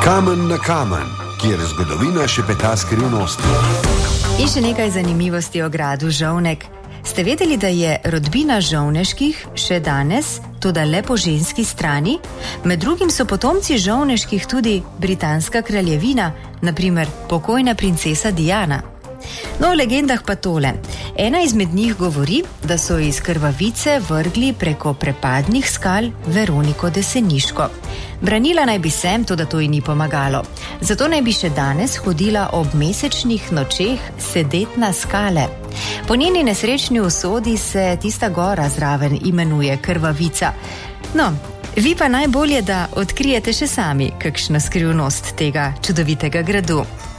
Kamen na kamen, kjer zgodovina šepeta skrivnosti. In še nekaj zanimivosti o gradu Žovnek. Ste vedeli, da je rodbina Žovneških še danes, toda le po ženski strani? Med drugim so potomci Žovneških tudi britanska kraljevina, na primer pokojna princesa Diana. No, v legendah pa tole. Ena izmed njih govori, da so iz krvavice vrgli preko prepadnih skal Veroniko Deseniško. Branila naj bi se, toda to ji ni pomagalo. Zato naj bi še danes hodila ob mesečnih nočeh sedet na skale. Po njeni nesrečni usodi se tista gora zraven imenuje Krvavica. No, vi pa najbolje, da odkrijete še sami kakšno skrivnost tega čudovitega gradu.